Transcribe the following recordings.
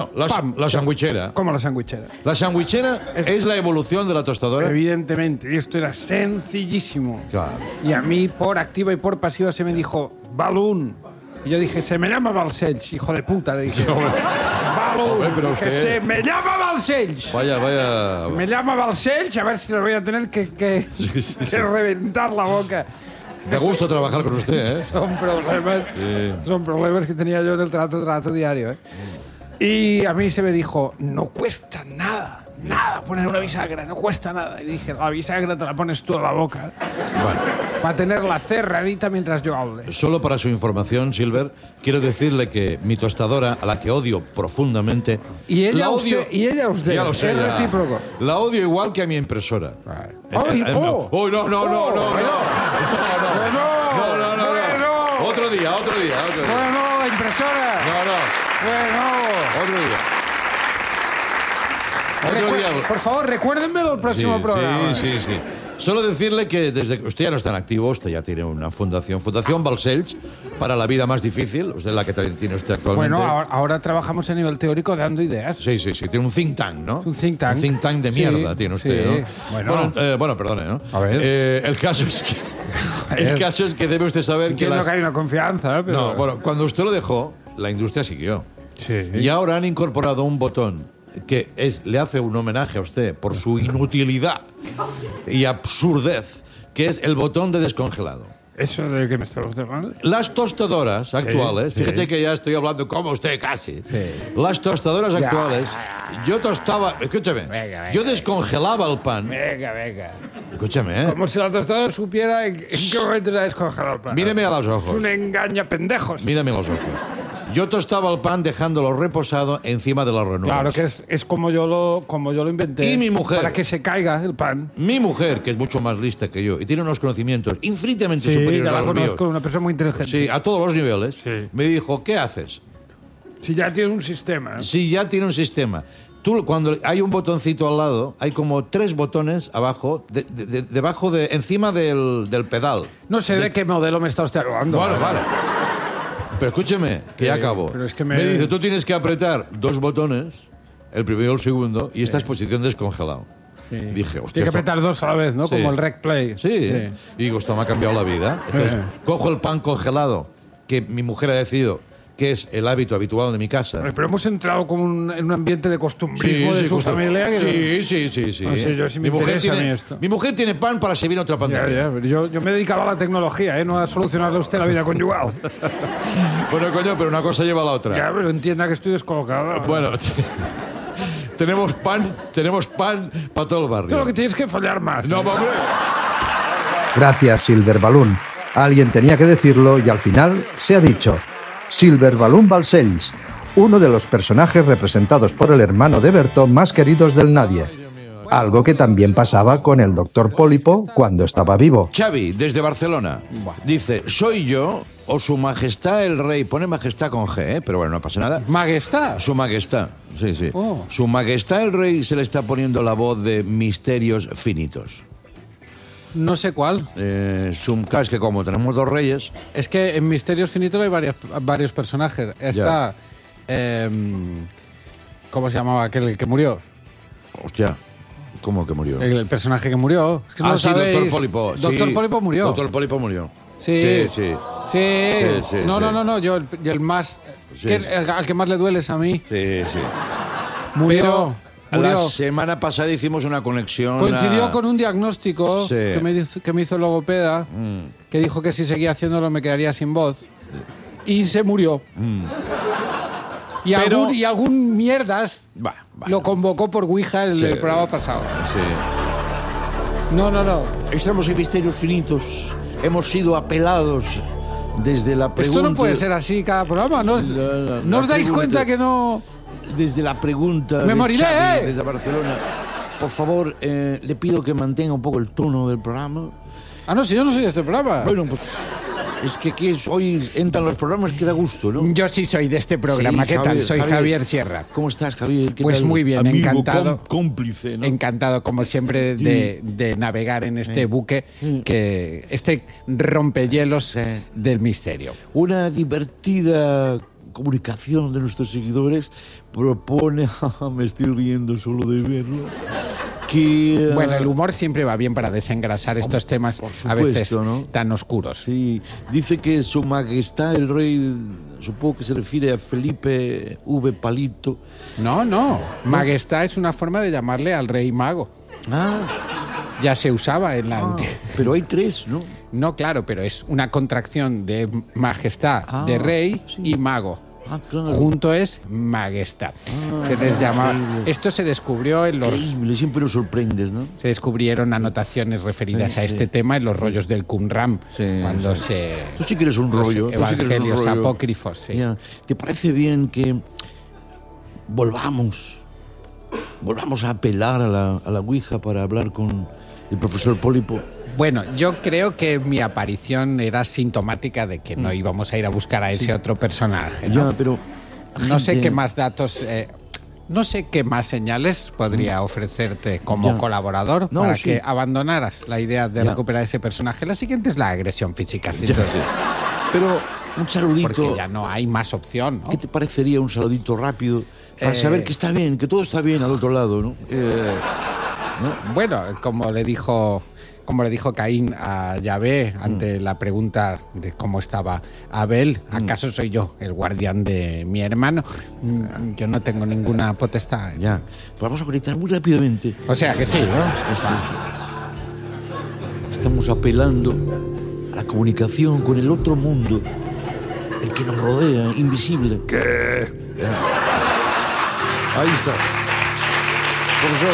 No, la sandwichera. ¿Cómo la sandwichera? La sandwichera es la evolución de la tostadora. Evidentemente, y esto era sencillísimo. Claro. Y a mí, por activa y por pasiva, se me dijo, Balún. Y yo dije, se me llama Balcells, hijo de puta, le dije. Balún. Hombre, pero Dije, usted- se me llama Balcells. Vaya. Me llama Balcells, a ver si le voy a tener que reventar la boca. Da gusto trabajar con usted, ¿eh? Son problemas que tenía yo en el trato diario, ¿eh? Y a mí se me dijo, no cuesta nada poner una bisagra, no cuesta nada. Y dije, la bisagra te la pones tú a la boca Bueno, para tenerla cerradita mientras yo hable. solo para su información, Silver, quiero decirle que mi tostadora, a la que odio profundamente... Y ella la a usted, odio, y ella a usted. Ya lo sé, Es ya. recíproco. La odio igual que a mi impresora. ¡Ay, No. oh! Oh, no. Bueno. No. Otro día. Bueno, la impresora. Bueno. Otro día. Por favor, recuérdenmelo el próximo programa. Sí. Solo decirle que desde que usted ya no está en activo, usted ya tiene una fundación Balcells, para la vida más difícil, usted es la que tiene usted actualmente. Bueno, ahora trabajamos a nivel teórico dando ideas. Sí, tiene un think tank, ¿no? Un think tank. Un think tank de mierda Sí, tiene usted, sí. ¿no? Bueno, perdone, ¿no? A ver. El caso es que debe usted saber que Entiendo que hay una confianza, pero... No, bueno, cuando usted lo dejó, la industria siguió. Sí. Y ahora han incorporado un botón que le hace un homenaje a usted por su inutilidad y absurdez, que es el botón de descongelado. ¿Eso de que me estamos hablando? Las tostadoras actuales, sí. fíjate que ya estoy hablando como usted casi. Sí. Las tostadoras Ya. actuales, yo tostaba, escúchame, Venga. yo descongelaba el pan. Venga. Escúchame, ¿eh? Como si la tostadora supiera en qué momento se ha descongelado el pan. Míreme a los Es ojos. un engaña pendejos. Mírame a los ojos. Yo tostaba el pan dejándolo reposado encima de las ranuras. Claro que es como yo lo inventé. Y mi mujer. Para que se caiga el pan. Mi mujer, que es mucho más lista que yo y tiene unos conocimientos infinitamente Sí, superiores ya a la los conozco, míos, una persona muy inteligente. sí, a todos los niveles, Sí. me dijo, ¿qué haces? Si ya tiene un sistema. Si ya tiene un sistema. Tú, cuando hay un botoncito al lado, hay como 3 botones abajo, encima del pedal. No sé de qué modelo me está usted hablando. Vale. Pero escúcheme, que ya acabo. pero es que me dice, tú tienes que apretar 2 botones, el primero y el segundo, y esta es posición descongelado. Sí. Dije, hostia. Tiene que esto- apretar 2 a la vez, ¿no? Sí. Como el rec play. Sí. Y digo, esto me ha cambiado la vida. Entonces, cojo el pan congelado, que mi mujer ha decidido que es el hábito habitual de mi casa. Pero hemos entrado como en un ambiente de costumbrismo de su justo. familia. Que Sí. No sé, yo sí me interesa a mí esto. Mi mujer tiene pan para servir otra Ya, pandemia. pero yo me dedicaba a la tecnología, no a solucionarle a usted la vida conyugal. Bueno, coño, pero una cosa lleva a la otra. Ya, pero entienda que estoy descolocado. Bueno, tenemos pan para todo el barrio. Tú lo que tienes que fallar más. No, hombre. Gracias, Silver Balloon. Alguien tenía que decirlo y al final se ha dicho. Silver Balloon Balcells, uno de los personajes representados por el hermano de Berto más queridos del nadie. Algo que también pasaba con el Dr. Pólipo cuando estaba vivo. Xavi, desde Barcelona, dice, soy yo o su majestad el rey. Pone majestad con G, pero bueno, no pasa nada. ¿Majestad? Su majestad, sí. Oh. Su majestad el rey se le está poniendo la voz de Misterios Finitos. No sé cuál. Claro, es que como tenemos 2 reyes... Es que en Misterios Finitos hay varios personajes. Está... ¿cómo se llamaba aquel que murió? Hostia, ¿cómo que murió? El personaje que murió. Es que no lo sí, sabéis. Doctor Pólipo. Doctor Pólipo murió. Doctor Pólipo murió. Sí. Sí. No. Yo el más... Sí, que sí. al que más le duele es a mí. Sí. Murió. La semana pasada hicimos una conexión... Coincidió con un diagnóstico Sí. que me hizo el logopeda, que dijo que si seguía haciéndolo me quedaría sin voz. Y se murió. Y, Pero- algún mierdas Va. lo convocó por Ouija el programa pasado. Sí. No. Estamos en Misterios Finitos. Hemos sido apelados desde la pregunta... Esto no puede ser así cada programa, ¿no? ¿No os dais cuenta que no...? Desde la pregunta... ¡Me de moriré! Xavi, desde Barcelona. Por favor, le pido que mantenga un poco el tono del programa. Ah, no, si yo no soy de este programa. Bueno, pues... Es que hoy entran los programas que da gusto, ¿no? Yo sí soy de este programa. Sí, ¿Qué tal? Javier, Soy Javier. Javier Sierra. ¿Cómo estás, Javier? ¿Qué Pues tal? muy bien, Amigo, encantado. Cómplice, ¿no? Encantado, como siempre, de navegar en este buque, este rompehielos del misterio. Una divertida comunicación de nuestros seguidores propone, me estoy riendo solo de verlo, que... Bueno, el humor siempre va bien para desengrasar estos temas supuesto, a veces ¿no? tan oscuros. Sí, dice que su majestad el rey, supongo que se refiere a Felipe V. Palito. No, Majestad es una forma de llamarle al rey mago. Ah, Ya se usaba en la... pero hay 3, ¿no? No, claro, pero es una contracción de majestad, de rey y mago. Ah, claro. Junto es majestad. Se les llama... increíble. Esto se descubrió en los... Increíble, siempre nos sorprendes, ¿no? Se descubrieron anotaciones referidas a este tema en los rollos del Qumran, cuando se... Tú sí que eres un los rollo. tú sí que eres un evangelios rollo. apócrifos, sí. Ya. ¿Te parece bien que volvamos a apelar a la Ouija para hablar con el profesor Pólipo? Bueno, yo creo que mi aparición era sintomática de que no íbamos a ir a buscar a ese otro personaje, ¿no? Ya, pero... No sé gente- qué más datos, no sé qué más señales podría ofrecerte como Ya. colaborador No, para sí. que abandonaras la idea de Ya. recuperar ese personaje. La siguiente es la agresión física, sin Ya. duda, Pero un saludito... porque ya no hay más opción, ¿no? ¿Qué te parecería un saludito rápido para saber que está bien, que todo está bien al otro lado, ¿no? Bueno, como le dijo Caín a Yahvé ante la pregunta de cómo estaba Abel, ¿acaso soy yo el guardián de mi hermano? Yo no tengo ninguna potestad. Ya, pues vamos a conectar muy rápidamente. O sea que sí, ¿no? Estamos apelando a la comunicación con el otro mundo, el que nos rodea, invisible. ¿Qué? Ahí está. Profesor.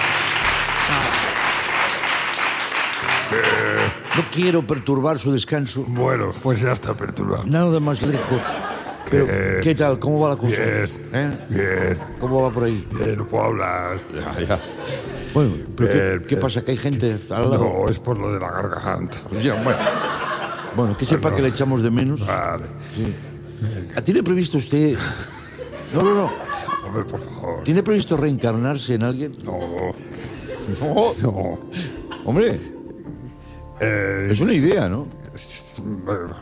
No quiero perturbar su descanso. Bueno, pues ya está perturbado. Nada más lejos. Pero, ¿Qué? ¿qué tal? ¿Cómo va la cosa? Bien, ¿Eh? bien, ¿Cómo va por ahí? no puedo hablar. Bueno, pero Bien, ¿qué bien. pasa? ¿Que hay gente al lado? No, es por lo de la garganta. Ya, bueno, que sepa que le echamos de menos. Vale. ¿Tiene previsto usted...? No. Hombre, por favor. ¿Tiene previsto reencarnarse en alguien? No. No. Hombre, es una idea, ¿no? Bueno,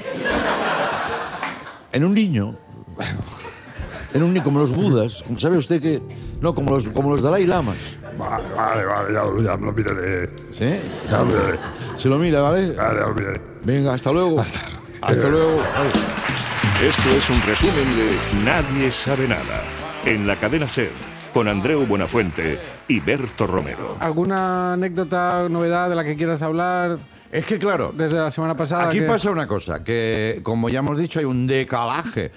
En un niño. En un niño, como los budas. ¿Sabe usted que...? No, como los Dalai Lamas. vale, ya lo miraré. ¿Sí? Ya lo miraré. Se lo mira, ¿vale? Vale, ya lo miraré. Venga, hasta luego. Hasta luego. Esto es un resumen de Nadie sabe nada, en la cadena SER, con Andreu Buenafuente y Berto Romero. ¿Alguna anécdota, novedad de la que quieras hablar Es que claro, desde la semana pasada? aquí que- pasa una cosa, que como ya hemos dicho hay un decalaje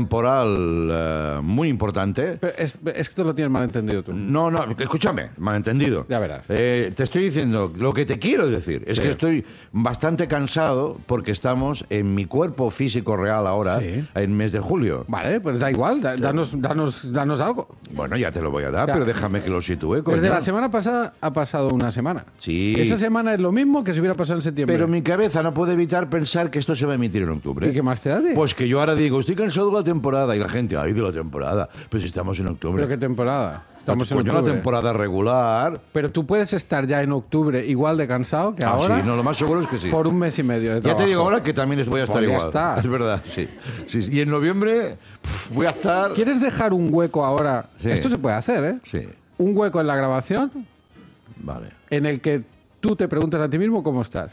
temporal muy importante. Pero es que tú lo tienes mal entendido tú. No, escúchame, malentendido. Ya verás. Te estoy diciendo, lo que te quiero decir es que estoy bastante cansado porque estamos en mi cuerpo físico real ahora, Sí. en mes de julio. Vale, pues da igual, danos algo. Bueno, ya te lo voy a dar, O sea, pero déjame que lo sitúe. coño. Desde la semana pasada ha pasado una semana. Sí. Esa semana es lo mismo que si hubiera pasado en septiembre. Pero mi cabeza no puede evitar pensar que esto se va a emitir en octubre. ¿Y qué más te da? Tío? Pues que yo ahora digo, estoy cansado de la temporada. Y la gente, ay, de la temporada. Pues si estamos en octubre. ¿Pero qué temporada? Estamos en Coño, octubre. la temporada regular. Pero tú puedes estar ya en octubre igual de cansado que ahora Sí, no, lo más seguro es que sí. por un mes y medio de Ya trabajo. te digo ahora que también les voy a estar Pues ya igual. está. Es verdad, sí. Y en noviembre voy a estar... ¿Quieres dejar un hueco ahora? Sí. Esto se puede hacer, ¿eh? Sí, Un hueco en la grabación vale. en el que tú te preguntas a ti mismo cómo estás.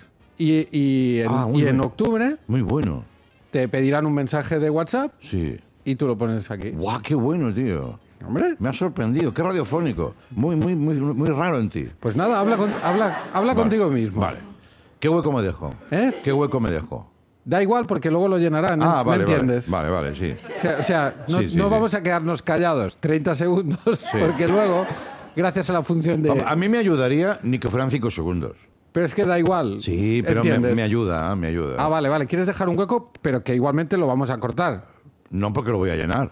Y muy en bien. octubre Muy bueno. te pedirán un mensaje de WhatsApp Sí. y tú lo pones aquí. ¡Guau, qué bueno, tío! Hombre, Me ha sorprendido. Qué radiofónico. Muy raro en ti. pues nada, habla contigo mismo. Vale. ¿Qué hueco me dejo? ¿Eh? ¿Qué hueco me dejo? Da igual porque luego lo llenarán, ¿me Vale, entiendes? Vale, sí. O sea, no, Sí, sí, no sí. vamos a quedarnos callados 30 segundos porque luego, gracias a la función de... A mí me ayudaría ni que fueran 5 segundos. Pero es que da igual. Sí, pero ¿entiendes? me ayuda, me ayuda. Ah, vale. Quieres dejar un hueco, pero que igualmente lo vamos a cortar. No porque lo voy a llenar.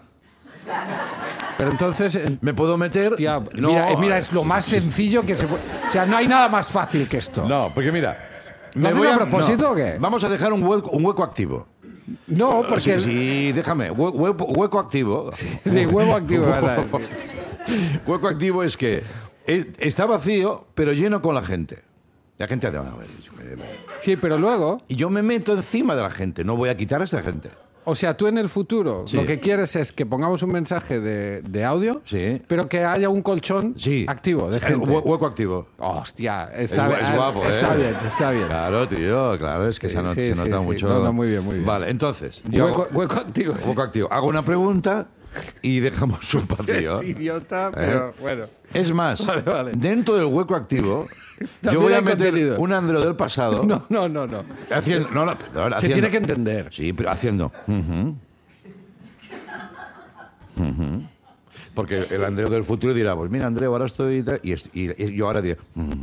Pero entonces... ¿Me puedo meter? Hostia, No, mira, es lo más sencillo que se puede... O sea, no hay nada más fácil que esto. No, porque mira... ¿Lo haces a propósito o qué? Vamos a dejar un hueco activo. No, porque... Sí, déjame. Hueco activo. Sí, huevo activo, ¿verdad? Hueco activo es que está vacío, pero lleno con la gente. La gente hace... Sí, pero luego... Y yo me meto encima de la gente. No voy a quitar a esa gente. O sea, tú en el futuro Sí. lo que quieres es que pongamos un mensaje de audio, Sí. pero que haya un colchón Sí. activo de El gente. hueco activo. Hostia, Es está, guapo, está ¿eh? bien, está bien. Claro, tío, claro, es que Sí, se sí, nota sí. mucho. No, muy bien, muy bien. Vale, entonces. yo Hueco, hago- hueco activo. hueco activo. Hago una pregunta y dejamos un vacío. Es idiota, pero bueno. Es más, Vale, vale. dentro del hueco activo, yo También voy a hay meter contenido. un Andreu del pasado. No. Haciendo, no, perdón, Se haciendo- tiene que entender. Sí, pero haciendo. Porque el Andreu del futuro dirá, pues mira, Andreu, ahora estoy... Y yo ahora diré...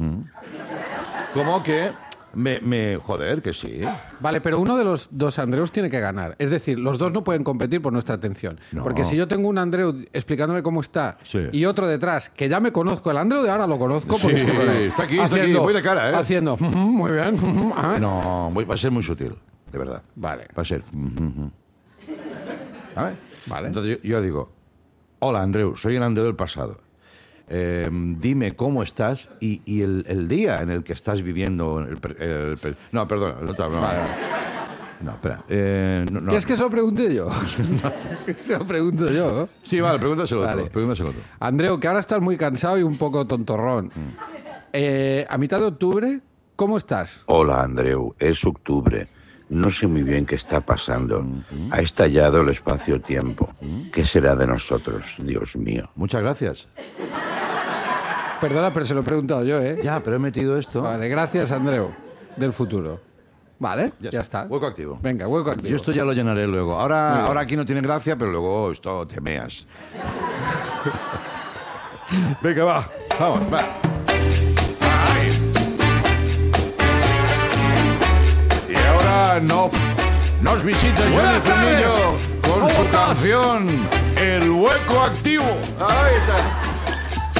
Como que joder, que sí. Vale, pero uno de los dos Andreus tiene que ganar. Es decir, los dos no pueden competir por nuestra atención. No. Porque si yo tengo un Andreu explicándome cómo está Sí. y otro detrás, que ya me conozco, el Andreu de ahora lo conozco porque Sí, estoy con él. está aquí, voy de cara, ¿eh? Haciendo, muy bien. No, va a ser muy sutil, de verdad. Vale. Va a ser... ¿Vale? Vale. Entonces yo digo, hola Andreu, soy el Andreu del pasado. Dime cómo estás y el día en el que estás viviendo... no, perdona, el otro, no. No, espera. No. ¿Qué es que se lo pregunté yo? Se lo pregunto yo, ¿no? Sí, vale, pregúntaselo Vale. otro. Pregúntaselo otro. Andreu, que ahora estás muy cansado y un poco tontorrón. A mitad de octubre, ¿cómo estás? Hola Andreu, es octubre. No sé muy bien qué está pasando. Ha estallado el espacio-tiempo. ¿Qué será de nosotros, Dios mío? Muchas gracias. Perdona, pero se lo he preguntado yo, ¿eh? Ya, pero he metido esto. Vale, gracias, Andreu, del futuro. Vale, ya está. Hueco activo. Venga, hueco activo. Yo esto ya lo llenaré luego. Muy Ahora bien. aquí no tiene gracia, pero luego esto te meas. Venga, va. Vamos, va. Ahí. Y ahora nos visita Johnny Buenas tardes. Frenillo con ¿Cómo su estás? canción El Hueco Activo. Ahí está.